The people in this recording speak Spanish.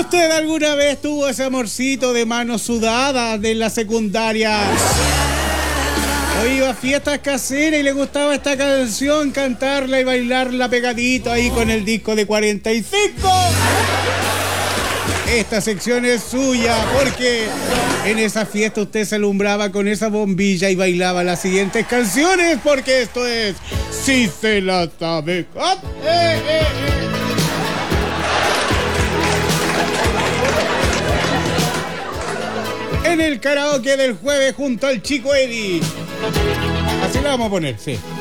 ¿Usted alguna vez tuvo ese amorcito de manos sudadas de la secundaria? O iba a fiestas caseras y le gustaba esta canción, cantarla y bailarla pegadito ahí con el disco de 45. Esta sección es suya porque en esa fiesta usted se alumbraba con esa bombilla y bailaba las siguientes canciones, porque esto es Si se la sabe. En el karaoke del jueves junto al Chico Eddie. Así la vamos a poner, sí.